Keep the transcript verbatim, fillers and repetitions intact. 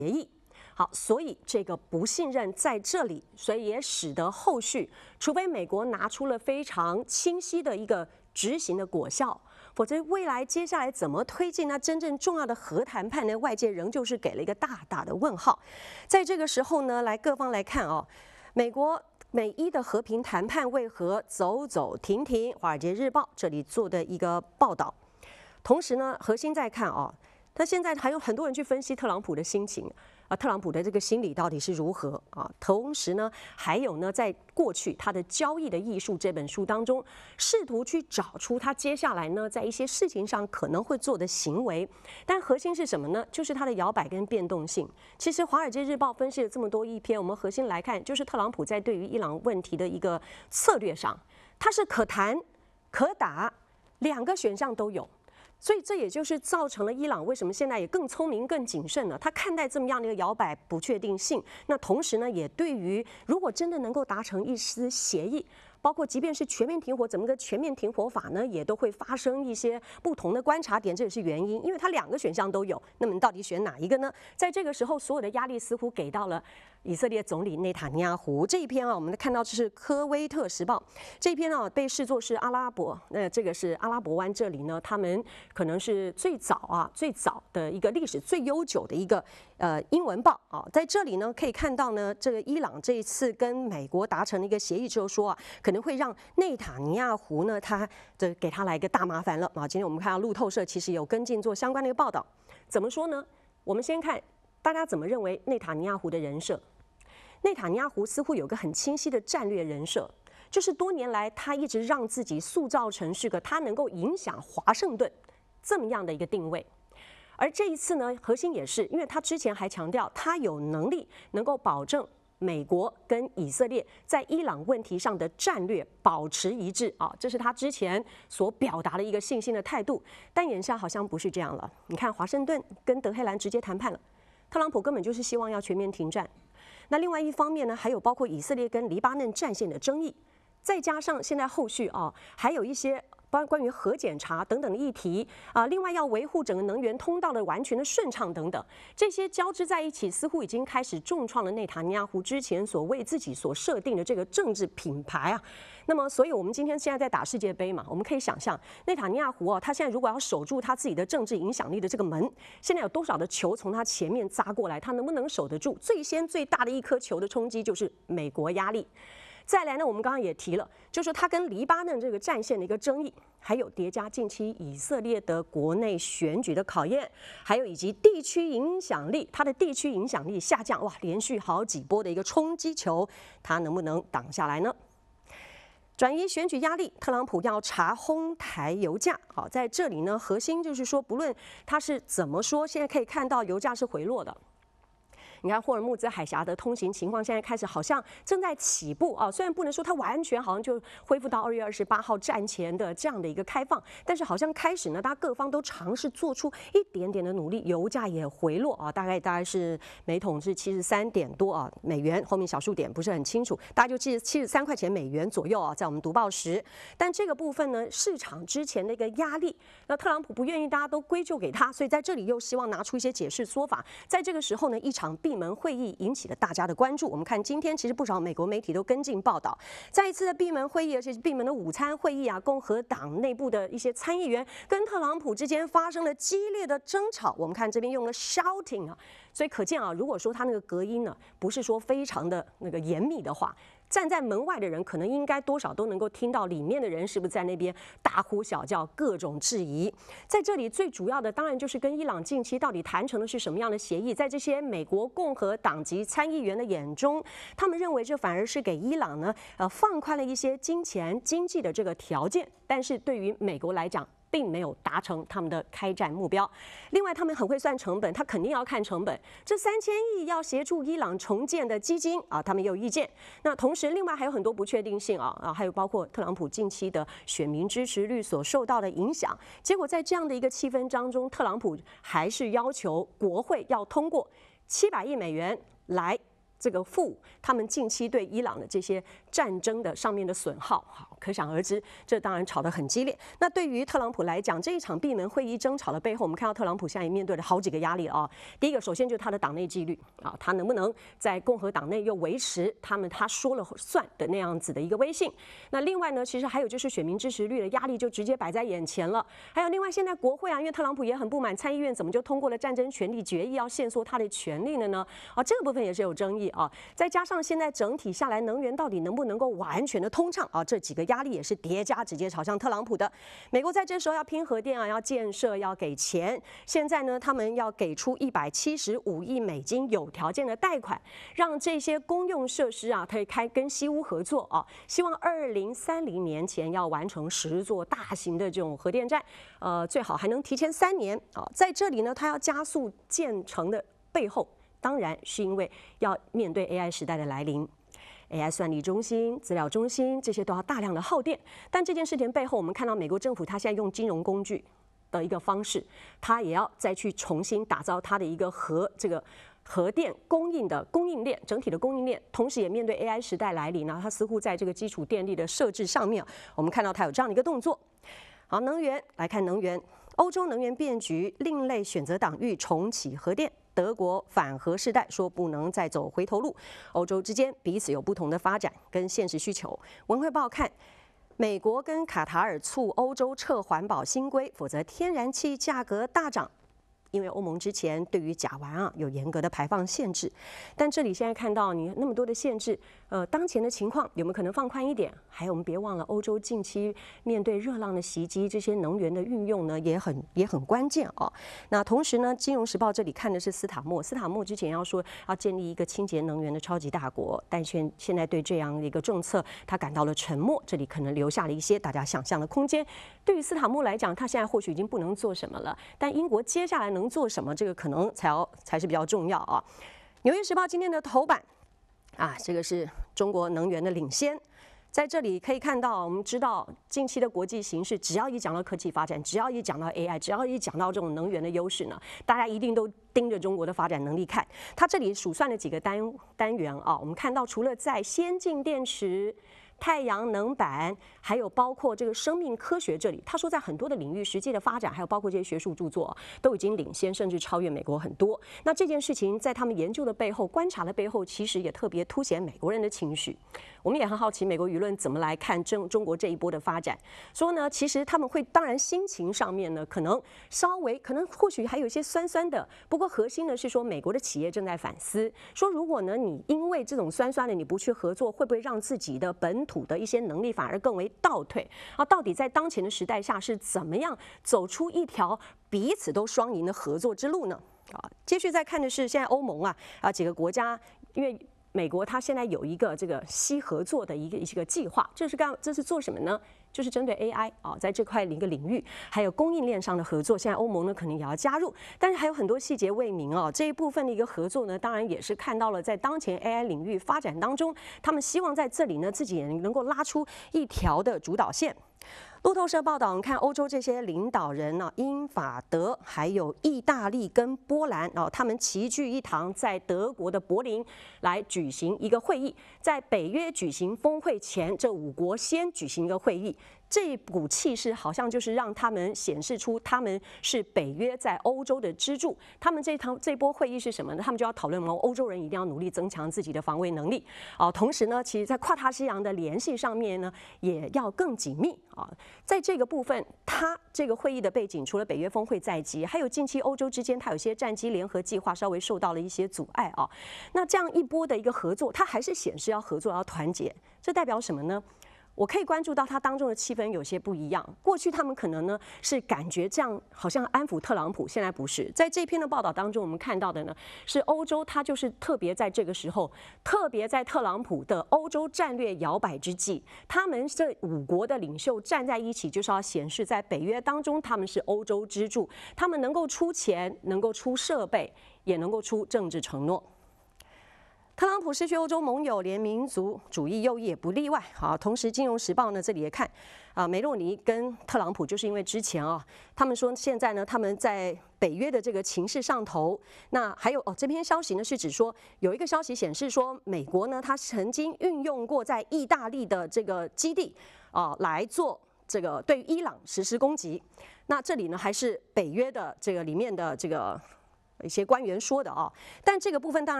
议。好，所以这个不信任在这里，所以也使得后续，除非美国拿出了非常清晰的一个执行的果效，否则未来接下来怎么推进那真正重要的核谈判呢？外界仍旧是给了一个大大的问号。在这个时候呢，来各方来看哦，美国美伊的和平谈判为何走走停停？《华尔街日报》这里做的一个报道。同时呢，核心在看哦，他现在还有很多人去分析特朗普的心情。啊，特朗普的这个心理到底是如何啊？同时呢，还有呢，在过去他的《交易的艺术》这本书当中，试图去找出他接下来呢，在一些事情上可能会做的行为。但核心是什么呢？就是他的摇摆跟变动性。其实《华尔街日报》分析了这么多一篇，我们核心来看，就是特朗普在对于伊朗问题的一个策略上，他是可谈可打，两个选项都有。所以这也就是造成了伊朗为什么现在也更聪明、更谨慎了。他看待这么样的一个摇摆不确定性，那同时呢，也对于如果真的能够达成一丝协议，包括即便是全面停火，怎么个全面停火法呢，也都会发生一些不同的观察点，这也是原因，因为它两个选项都有。那么你到底选哪一个呢？在这个时候，所有的压力似乎给到了以色列总理内塔尼亚胡。这一篇啊，我们看到这是科威特时报这一篇啊，被视作是阿拉伯，那这个是阿拉伯湾这里呢，他们可能是最早啊最早的一个历史最悠久的一个呃英文报啊，在这里呢可以看到呢，这个伊朗这一次跟美国达成了一个协议之后说啊，可能会让内塔尼亚胡呢，他这给他来一个大麻烦了啊。今天我们看到路透社其实有跟进做相关的一个报道，怎么说呢？我们先看大家怎么认为内塔尼亚胡的人设。内塔尼亚胡似乎有个很清晰的战略人设，就是多年来他一直让自己塑造成是个他能够影响华盛顿这么样的一个定位。而这一次呢，核心也是因为他之前还强调他有能力能够保证美国跟以色列在伊朗问题上的战略保持一致啊，这是他之前所表达的一个信心的态度。但眼下好像不是这样了。你看，华盛顿跟德黑兰直接谈判了，特朗普根本就是希望要全面停战。那另外一方面呢，还有包括以色列跟黎巴嫩战线的争议，再加上现在后续啊，还有一些关关于核检查等等的议题啊，另外要维护整个能源通道的完全的顺畅等等，这些交织在一起，似乎已经开始重创了内塔尼亚胡之前所为自己所设定的这个政治品牌啊。那么，所以我们今天现在在打世界杯嘛，我们可以想象内塔尼亚胡啊，他现在如果要守住他自己的政治影响力的这个门，现在有多少的球从他前面砸过来，他能不能守得住？最先最大的一颗球的冲击就是美国压力。再来呢，我们刚刚也提了，就是他跟黎巴嫩这个战线的一个争议，还有叠加近期以色列的国内选举的考验，还有以及地区影响力，他的地区影响力下降，哇，连续好几波的一个冲击球，他能不能挡下来呢？转移选举压力，特朗普要查哄抬油价。好，在这里呢，核心就是说，不论他是怎么说，现在可以看到油价是回落的。你看霍尔木兹海峡的通行情况现在开始好像正在起步啊，虽然不能说它完全好像就恢复到二月二十八号战前的这样的一个开放，但是好像开始呢，大家各方都尝试做出一点点的努力，油价也回落啊，大概大概是每桶是七十三点多啊美元，后面小数点不是很清楚，大家就记七十三块钱美元左右啊，在我们读报时，但这个部分呢，市场之前的一个压力，那特朗普不愿意大家都归咎给他，所以在这里又希望拿出一些解释说法，在这个时候呢，一场闭门会议引起了大家的关注。我们看今天其实不少美国媒体都跟进报道，再一次的闭门会议，而且是闭门的午餐会议啊，共和党内部的一些参议员跟特朗普之间发生了激烈的争吵。我们看这边用了 shouting 啊，所以可见啊，如果说他那个隔音呢，不是说非常的那个严密的话，站在门外的人可能应该多少都能够听到里面的人是不是在那边大呼小叫，各种质疑。在这里最主要的当然就是跟伊朗近期到底谈成的是什么样的协议，在这些美国共和党籍参议员的眼中，他们认为这反而是给伊朗呢呃放宽了一些金钱经济的这个条件，但是对于美国来讲，并没有达成他们的开战目标。另外，他们很会算成本，他肯定要看成本。这三千亿要协助伊朗重建的基金啊，他们也有意见。那同时，另外还有很多不确定性啊啊，还有包括特朗普近期的选民支持率所受到的影响。结果在这样的一个气氛当中，特朗普还是要求国会要通过七百亿美元来这个付他们近期对伊朗的这些战争的上面的损耗。好。 可想而知，这当然吵得很激烈。那对于特朗普来讲，这一场闭门会议争吵的背后，我们看到特朗普现在也面对了好几个压力啊。第一个，首先就是他的党内纪律啊，他能不能在共和党内又维持他们他说了算的那样子的一个威信？那另外呢，其实还有就是选民支持率的压力就直接摆在眼前了。还有另外，现在国会啊，因为特朗普也很不满参议院怎么就通过了战争权利决议，要限缩他的权利了呢？啊，这个部分也是有争议啊。再加上现在整体下来，能源到底能不能够完全的通畅啊？这几个压力也是叠加，直接朝向特朗普的。美国在这时候要拼核电啊，要建设，要给钱。现在呢，他们要给出一百七十五亿美金有条件的贷款，让这些公用设施啊可以开跟西屋合作啊，希望二零三零年前要完成十座大型的这种核电站，呃，最好还能提前三年啊。在这里呢，它要加速建成的背后，当然是因为要面对 A I 时代的来临。A I 算力中心、资料中心这些都要大量的耗电，但这件事情背后，我们看到美国政府它现在用金融工具的一个方式，它也要再去重新打造它的一个核这个核电供应的供应链，整体的供应链，同时也面对 A I 时代来临呢，它似乎在这个基础电力的设置上面，我们看到它有这样的一个动作。好，能源来看能源，欧洲能源变局，另类选择党欲重启核电。德国反核世代说不能再走回头路，欧洲之间彼此有不同的发展跟现实需求。文汇报看，美国跟卡塔尔促欧洲撤环保新规，否则天然气价格大涨。因为欧盟之前对于甲烷啊有严格的排放限制，但这里现在看到你那么多的限制，呃，当前的情况有没有可能放宽一点？还有我们别忘了，欧洲近期面对热浪的袭击，这些能源的运用呢也很也很关键啊。那同时呢，《金融时报》这里看的是斯塔默，斯塔默之前要说要建立一个清洁能源的超级大国，但现现在对这样的一个政策，他感到了沉默，这里可能留下了一些大家想象的空间。对于斯塔默来讲，他现在或许已经不能做什么了，但英国接下来能能做什么？这个可能才要才是比较重要啊。《纽约时报》今天的头版啊，这个是中国能源的领先。在这里可以看到，我们知道近期的国际形势，只要一讲到科技发展，只要一讲到 A I， 只要一讲到这种能源的优势呢，大家一定都盯着中国的发展能力看。它这里数算了几个单单元啊，我们看到除了在先进电池、太阳能板，还有包括这个生命科学这里，他说在很多的领域实际的发展，还有包括这些学术著作，都已经领先甚至超越美国很多。那这件事情在他们研究的背后、观察的背后，其实也特别凸显美国人的情绪。我们也很好奇美国舆论怎么来看中中国这一波的发展。说呢，其实他们会当然心情上面呢，可能稍微可能或许还有一些酸酸的。不过核心呢是说，美国的企业正在反思，说如果呢你因为这种酸酸的你不去合作，会不会让自己的本土的一些能力反而更为倒退？啊，到底在当前的时代下是怎么样走出一条彼此都双赢的合作之路呢？啊，接续再看的是现在欧盟啊啊几个国家，因为美国它现在有一个这个西合作的一个一个计划，这是干这是做什么呢？就是针对 A I 啊，在这块一个领域，还有供应链上的合作，现在欧盟呢可能也要加入，但是还有很多细节未明啊。这一部分的一个合作呢，当然也是看到了在当前 A I 领域发展当中，他们希望在这里呢自己也能够拉出一条的主导线。路透社报道，你看欧洲这些领导人呢、啊，英法德还有意大利跟波兰哦，他们齐聚一堂，在德国的柏林来举行一个会议。在北约举行峰会前，这五国先举行一个会议。这股气势好像就是让他们显示出他们是北约在欧洲的支柱。他们这堂这波会议是什么呢？他们就要讨论哦，欧洲人一定要努力增强自己的防卫能力啊。同时呢，其实在跨大西洋的联系上面呢，也要更紧密啊。在这个部分，它这个会议的背景，除了北约峰会在即，还有近期欧洲之间它有些战机联合计划稍微受到了一些阻碍啊。那这样一波的一个合作，它还是显示要合作要团结，这代表什么呢？我可以关注到它当中的气氛有些不一样。过去他们可能呢是感觉这样好像安抚特朗普，现在不是。在这篇的报道当中，我们看到的呢是欧洲，它就是特别在这个时候，特别在特朗普的欧洲战略摇摆之际，他们这五国的领袖站在一起，就是要显示在北约当中他们是欧洲支柱，他们能够出钱，能够出设备，也能够出政治承诺。特朗普失去欧洲盟友，连民族主义右翼也不例外。好，同时《金融时报》呢这里也看，啊，梅洛尼跟特朗普就是因为之前啊，他们说现在呢他们在北约的这个情势上头。那还有哦，这篇消息呢是指说有一个消息显示说，美国呢它曾经运用过在意大利的这个基地。 啊、呃、来做这个对伊朗实施攻击。那这里呢还是北约的这个里面的这个一些官员说的啊，但这个部分当然。